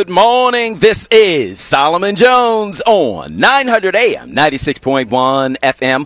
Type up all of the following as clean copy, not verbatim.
Good morning. This is Solomon Jones on 900 AM, 96.1 FM,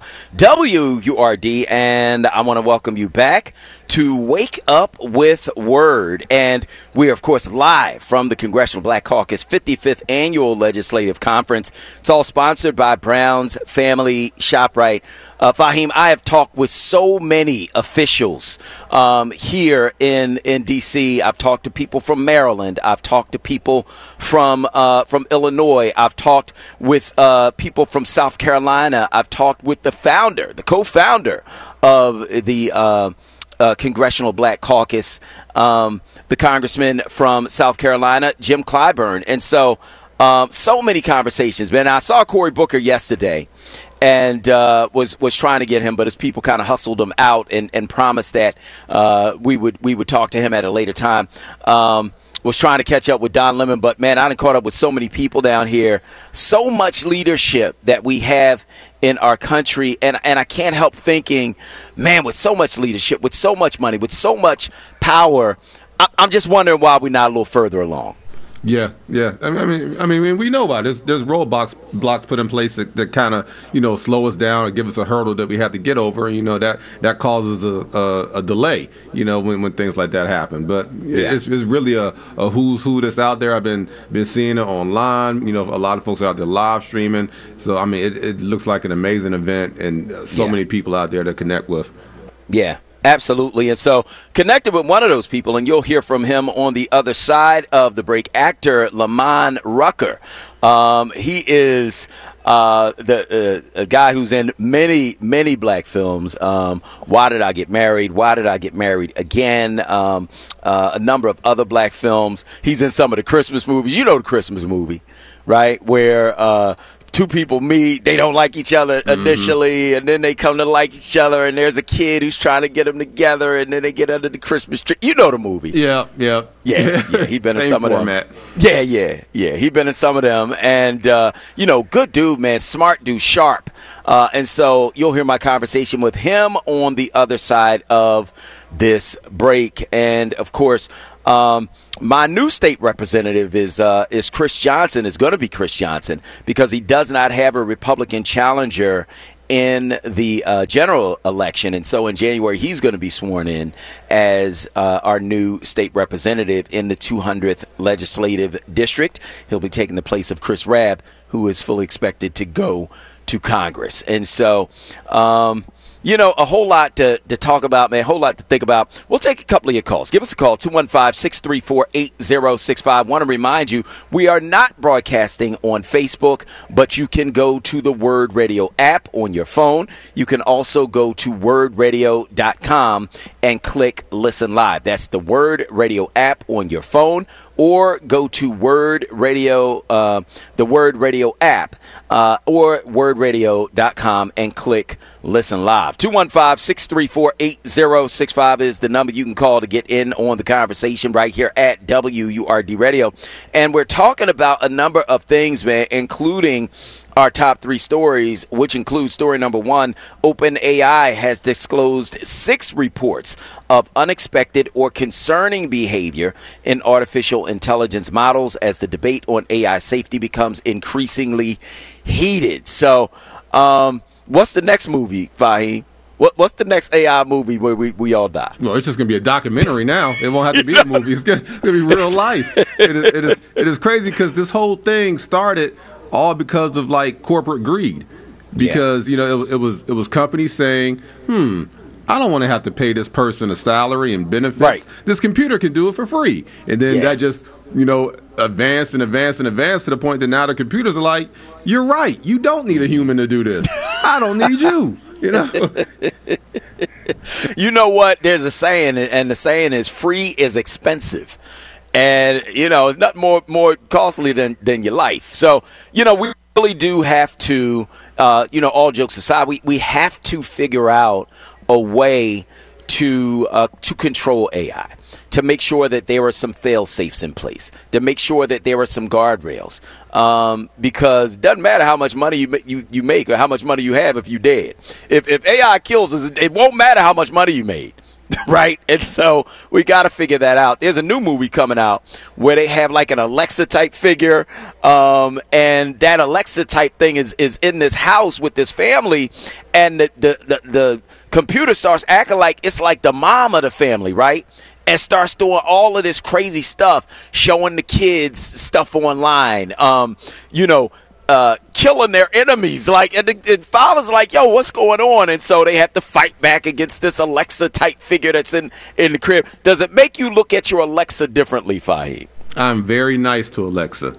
WURD, and I want to welcome you back to Wake Up with Word. And we are, of course, live from the Congressional Black Caucus 55th Annual Legislative Conference. It's all sponsored by Brown's Family ShopRite. Fahim, I have talked with so many officials here in D.C. I've talked to people from Maryland. I've talked to people from Illinois. I've talked with people from South Carolina. I've talked with the co-founder of the Congressional Black Caucus, the congressman from South Carolina, Jim Clyburn. And so many conversations, man. I saw Cory Booker yesterday and was trying to get him, but his people kind of hustled him out and promised that we would talk to him at a later time. Was trying to catch up with Don Lemon, but, man, I done caught up with so many people down here. So much leadership that we have in our country, and I can't help thinking, man, with so much leadership, with so much money, with so much power, I'm just wondering why we're not a little further along. Yeah. I mean, we know about it. There's roadblocks put in place that kind of, slow us down or give us a hurdle that we have to get over. That causes a delay, when things like that happen. But it's really a who's who that's out there. I've been seeing it online. A lot of folks are out there live streaming. So, I mean, it looks like an amazing event and so many people out there to connect with. Yeah. Absolutely. And so connected with one of those people, and you'll hear from him on the other side of the break, actor Lamon Rucker. He is a guy who's in many, many black films. Why Did I Get Married? Why Did I Get Married Again? A number of other black films. He's in some of the Christmas movies. You know the Christmas movie, right, where two people meet, they don't like each other initially, and then they come to like each other, and there's a kid who's trying to get them together, and then they get under the Christmas tree. You know the movie. Yeah. He been in some format. of them. Yeah. He been in some of them, and good dude, man, smart dude, sharp. And so you'll hear my conversation with him on the other side of this break, and of course, my new state representative is Chris Johnson. Is going to be Chris Johnson because he does not have a Republican challenger in the general election. And so in January, he's going to be sworn in as our new state representative in the 200th legislative district. He'll be taking the place of Chris Rabb, who is fully expected to go to Congress. And so, a whole lot to talk about, man, a whole lot to think about. We'll take a couple of your calls. Give us a call, 215-634-8065. Want to remind you, we are not broadcasting on Facebook, but you can go to the Word Radio app on your phone. You can also go to wordradio.com and click Listen Live. That's the Word Radio app on your phone, or go to Word Radio, the Word Radio app, or wordradio.com and click Listen Live. 215-634-8065 is the number you can call to get in on the conversation right here at WURD Radio. And we're talking about a number of things, man, including our top three stories, which include story number one. OpenAI has disclosed 6 reports of unexpected or concerning behavior in artificial intelligence models as the debate on AI safety becomes increasingly heated. So, what's the next movie, Fahim? What's the next AI movie where we all die? Well, it's just going to be a documentary now. It won't have to be a movie. It's going to be real life. It is crazy because this whole thing started all because of corporate greed. Because it was companies saying, I don't want to have to pay this person a salary and benefits. Right. This computer can do it for free. And then that just advanced to the point that now the computers are like, you're right, you don't need a human to do this. I don't need you. You know what? There's a saying, and the saying is free is expensive. And, it's not more costly than your life. So, we really do have to, all jokes aside, we have to figure out a way to control AI, to make sure that there are some fail-safes in place, to make sure that there are some guardrails, because it doesn't matter how much money you make or how much money you have if you're dead. If AI kills us, it won't matter how much money you made. Right? And so we got to figure that out. There's a new movie coming out where they have like an Alexa type figure. And that Alexa type thing is in this house with this family. And the computer starts acting like it's like the mom of the family, right? And starts doing all of this crazy stuff, showing the kids stuff online, killing their enemies. Like, and the father's like, yo, what's going on? And so they have to fight back against this Alexa type figure that's in the crib. Does it make you look at your Alexa differently, Fahim? I'm very nice to Alexa.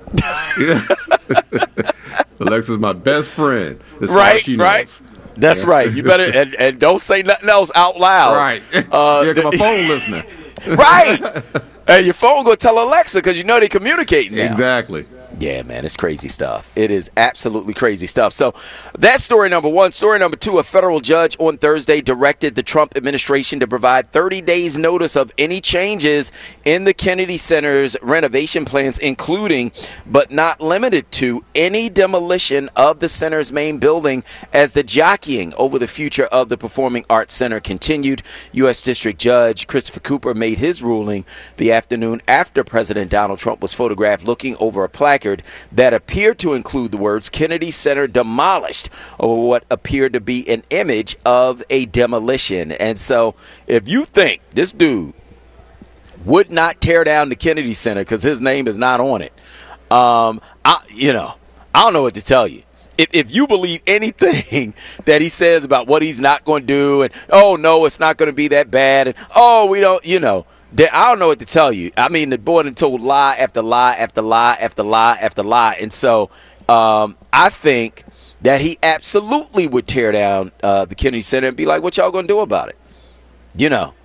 Alexa's my best friend. As far as she knows. Right. That's right. You better and don't say nothing else out loud. Right. Yeah, 'cause my phone listening. Right. And your phone gonna tell Alexa because you know they communicating now. Exactly. Yeah, man, it's crazy stuff. It is absolutely crazy stuff. So that's story number one. Story number two, a federal judge on Thursday directed the Trump administration to provide 30 days notice of any changes in the Kennedy Center's renovation plans, including but not limited to any demolition of the center's main building as the jockeying over the future of the Performing Arts Center continued. U.S. District Judge Christopher Cooper made his ruling the afternoon after President Donald Trump was photographed looking over a placard that appeared to include the words Kennedy Center demolished, or what appeared to be an image of a demolition. And so if you think this dude would not tear down the Kennedy Center because his name is not on it, I don't know what to tell you. If you believe anything that he says about what he's not going to do, and, oh, no, it's not going to be that bad, and, oh, we don't, I don't know what to tell you. I mean, the boy had told lie after lie after lie after lie after lie. And so I think that he absolutely would tear down the Kennedy Center and be like, what y'all going to do about it?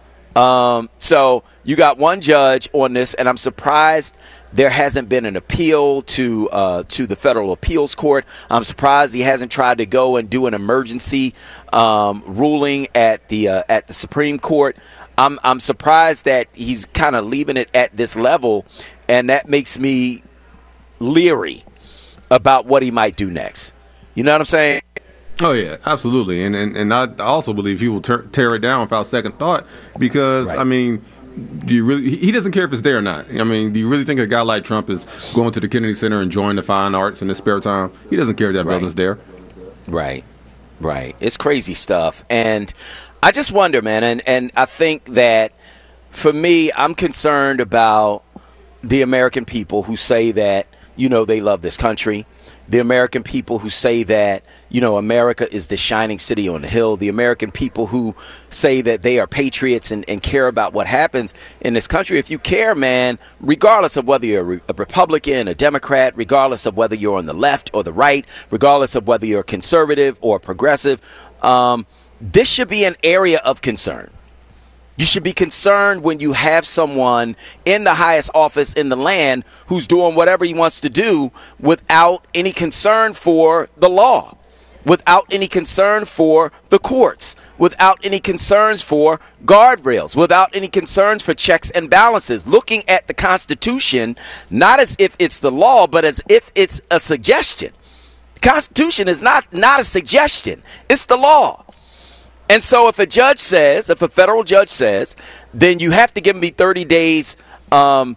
So you got one judge on this, and I'm surprised there hasn't been an appeal to the Federal Appeals Court. I'm surprised he hasn't tried to go and do an emergency ruling at the Supreme Court. I'm surprised that he's kind of leaving it at this level, and that makes me leery about what he might do next. You know what I'm saying? Oh, yeah, absolutely. And I also believe he will tear it down without second thought because, right. I mean, he doesn't care if it's there or not. I mean, do you really think a guy like Trump is going to the Kennedy Center and enjoying the fine arts in his spare time? He doesn't care if that building's there. Right. It's crazy stuff. And I just wonder, man, and I think that for me, I'm concerned about the American people who say that, they love this country. The American people who say that, America is the shining city on the hill. The American people who say that they are patriots and care about what happens in this country. If you care, man, regardless of whether you're a Republican, a Democrat, regardless of whether you're on the left or the right, regardless of whether you're conservative or progressive, this should be an area of concern. You should be concerned when you have someone in the highest office in the land who's doing whatever he wants to do without any concern for the law, without any concern for the courts, without any concerns for guardrails, without any concerns for checks and balances, looking at the Constitution not as if it's the law, but as if it's a suggestion. The Constitution is not a suggestion. It's the law. And so if a federal judge says, then you have to give me 30 days, warning.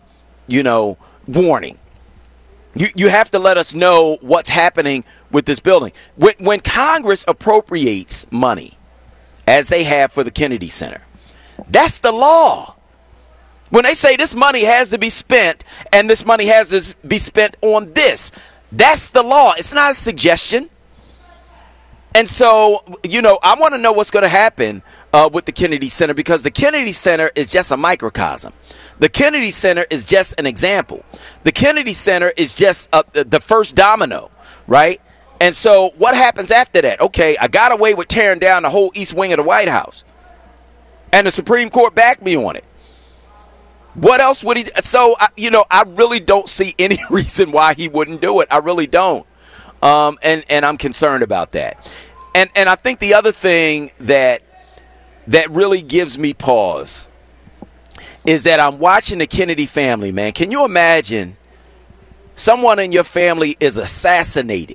You have to let us know what's happening with this building. When Congress appropriates money, as they have for the Kennedy Center, that's the law. When they say this money has to be spent and this money has to be spent on this, that's the law. It's not a suggestion. And so, I want to know what's going to happen with the Kennedy Center, because the Kennedy Center is just a microcosm. The Kennedy Center is just an example. The Kennedy Center is just the first domino, right? And so what happens after that? Okay, I got away with tearing down the whole east wing of the White House, and the Supreme Court backed me on it. What else would he do? So, I really don't see any reason why he wouldn't do it. I really don't. And I'm concerned about that. And I think the other thing that really gives me pause is that I'm watching the Kennedy family, man. Can you imagine someone in your family is assassinated,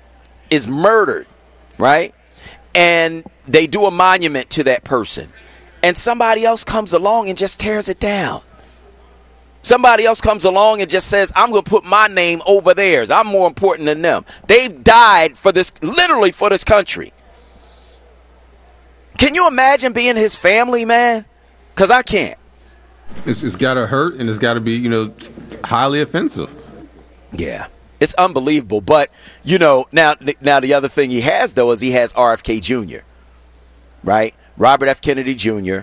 is murdered, right? And they do a monument to that person. and somebody else comes along and just tears it down. Somebody else comes along and just says, I'm going to put my name over theirs. I'm more important than them. They've died for this, literally for this country. Can you imagine being his family, man? Because I can't. It's got to hurt, and it's got to be, highly offensive. Yeah, it's unbelievable. But, now the other thing he has, though, is he has RFK Jr., right? Robert F. Kennedy Jr.,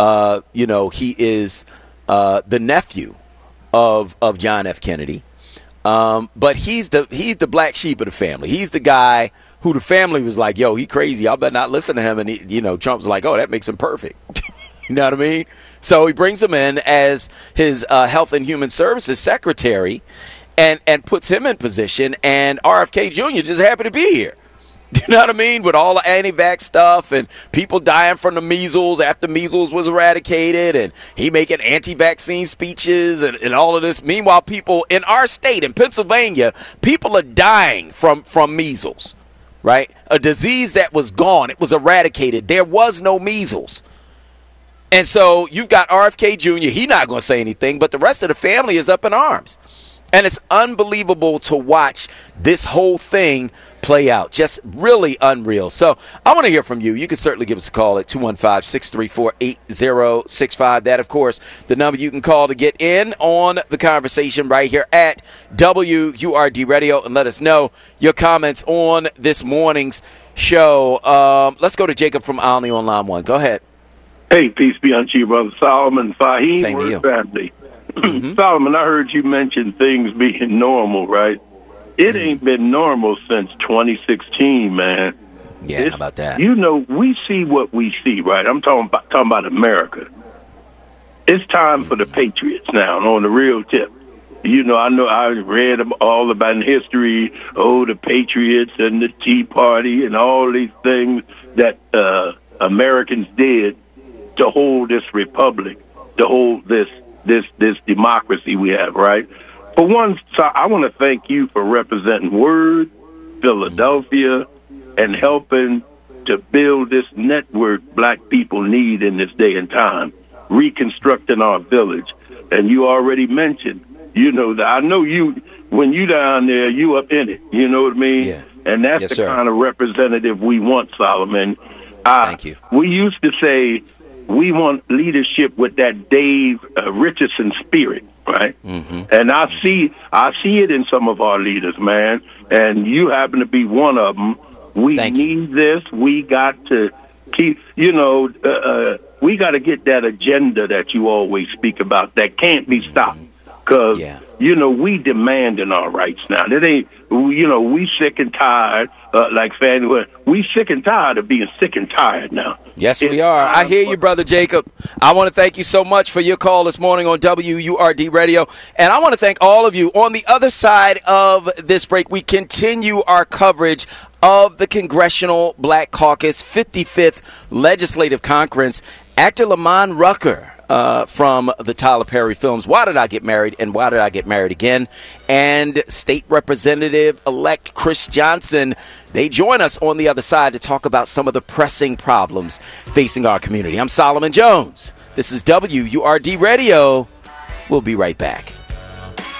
he is the nephew of John F. Kennedy. But he's the black sheep of the family. He's the guy who the family was like, yo, he crazy. I better not listen to him. And, Trump's like, oh, that makes him perfect. You know what I mean? So he brings him in as his Health and Human Services secretary and puts him in position. And RFK Jr. just happy to be here. You know what I mean? With all the anti-vax stuff and people dying from the measles after measles was eradicated, and he making anti-vaccine speeches and all of this. Meanwhile, people in our state, in Pennsylvania, people are dying from measles, right? A disease that was gone. It was eradicated. There was no measles. And so you've got RFK Jr. He's not going to say anything, but the rest of the family is up in arms. And it's unbelievable to watch this whole thing play out. Just really unreal. So I want to hear from you. You can certainly give us a call at 215-634-8065. That, of course, the number you can call to get in on the conversation right here at WURD Radio, and let us know your comments on this morning's show. Let's go to Jacob from Olney on line 1. Go ahead. Hey, peace be unto you, Brother Solomon, Fahim, Same to you. Family. Mm-hmm. Solomon, I heard you mention things being normal, right? It ain't been normal since 2016, man. Yeah, how about that? We see what we see, right? I'm talking about America. It's time for the Patriots now, on the real tip. I know I read all about in history, the Patriots and the Tea Party and all these things that Americans did to hold this republic, to hold this democracy we have, right? For one, I want to thank you for representing Word, Philadelphia, and helping to build this network black people need in this day and time, reconstructing our village. And you already mentioned, that I know you, when you down there, you up in it, you know what I mean? Yeah. And that's the kind of representative we want, Solomon. Thank you. We used to say, we want leadership with that Dave Richardson spirit, right? Mm-hmm. And I see it in some of our leaders, man. And you happen to be one of them. We need this. We got to keep, we got to get that agenda that you always speak about that can't be stopped. Because, we demanding our rights now. That ain't, we sick and tired, like Fannie. We sick and tired of being sick and tired now. Yes, we are. I hear you, Brother Jacob. I want to thank you so much for your call this morning on WURD Radio. And I want to thank all of you. On the other side of this break, we continue our coverage of the Congressional Black Caucus 55th Legislative Conference. Actor Lamont Rucker from the Tyler Perry films, Why Did I Get Married and Why Did I Get Married Again? And State Representative-elect Chris Johnson, they join us on the other side to talk about some of the pressing problems facing our community. I'm Solomon Jones. This is WURD Radio. We'll be right back.